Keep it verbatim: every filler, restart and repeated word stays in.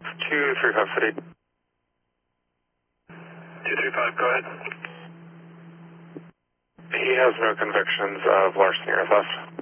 two three five City. two three five, go ahead. He has no convictions of larceny or theft.